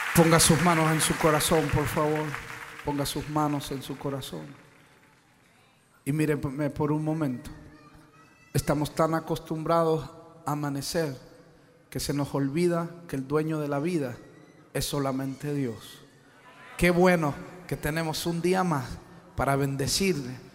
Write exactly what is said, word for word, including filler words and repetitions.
Ponga sus manos en su corazón, por favor. Ponga sus manos en su corazón. Y míreme por un momento. Estamos tan acostumbrados a amanecer que se nos olvida que el dueño de la vida es solamente Dios. Qué bueno que tenemos un día más para bendecirle,